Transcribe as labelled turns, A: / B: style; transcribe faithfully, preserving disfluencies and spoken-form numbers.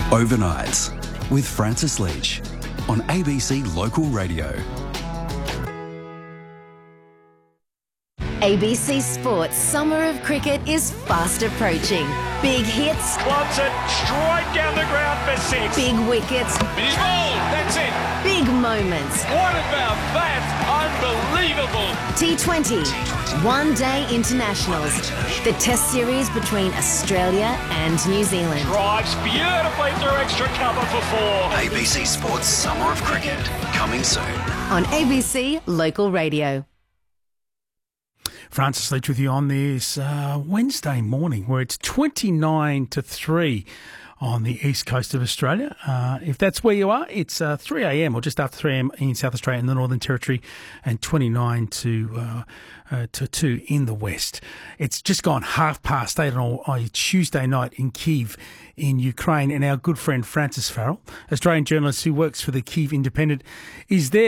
A: Overnights with Francis Leach on A B C Local Radio.
B: A B C Sports Summer of Cricket is fast approaching. Big hits.
C: Clubs it straight down the ground for six.
B: Big wickets.
C: He's bowled. That's it.
B: Big moments.
C: What about that? Unbelievable.
B: T twenty. One Day Internationals. The Test series between Australia and New Zealand.
C: Drives beautifully through extra cover for four.
A: A B C Sports Summer of Cricket, coming soon.
B: On A B C Local Radio.
D: Francis Leach with you on this uh, Wednesday morning where it's twenty-nine to three on the east coast of Australia. Uh, if that's where you are, it's uh, three a.m. or just after three a.m. in South Australia and the Northern Territory, and twenty-nine to uh, uh, to two in the west. It's just gone half past eight on a Tuesday night in Kyiv in Ukraine, and our good friend Francis Farrell, Australian journalist who works for the Kyiv Independent, is there.